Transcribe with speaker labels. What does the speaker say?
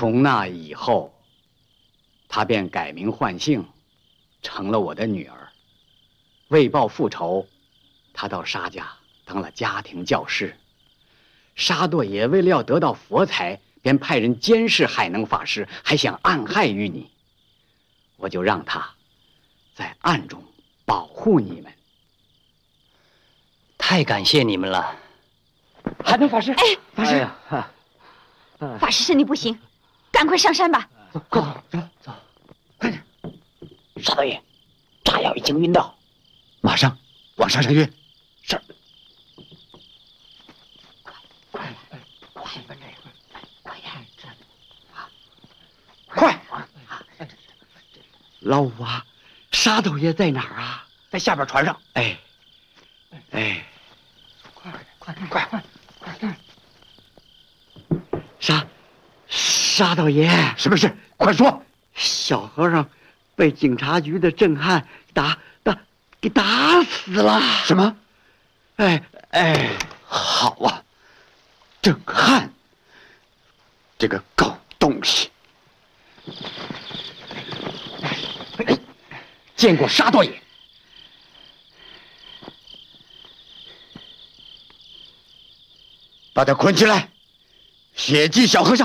Speaker 1: 从那以后，他便改名换姓，成了我的女儿。为报复仇，他到沙家当了家庭教师。沙舵爷为了要得到佛财，便派人监视海能法师，还想暗害于你。我就让他在暗中保护你们。
Speaker 2: 太感谢你们了，
Speaker 1: 海能法师。
Speaker 3: 哎，
Speaker 1: 法师，
Speaker 3: 法师身体不行，赶快上山吧。
Speaker 1: 快走，快点！沙导演，炸药已经运到，马上往山上运。是。快！老五啊，沙斗爷在哪儿啊？在下边船上。哎，快！沙道爷，什么事？快说！小和尚被警察局的郑汉给打死了。什么？好啊，郑汉这个狗东西！见过沙道爷。把他捆起来，血祭小和尚。